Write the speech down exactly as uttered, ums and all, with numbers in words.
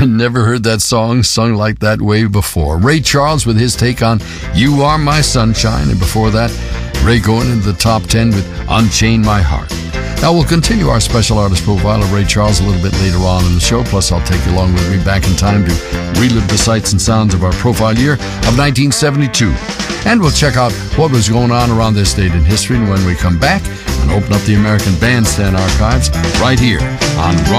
Never heard that song sung like that way before. Ray Charles with his take on You Are My Sunshine, and before that, Ray going into the top ten with Unchain My Heart. Now we'll continue our special artist profile of Ray Charles a little bit later on in the show, plus I'll take you along with me back in time to relive the sights and sounds of our profile year of nineteen seventy-two. And we'll check out what was going on around this date in history, and when we come back, and open up the American Bandstand archives right here on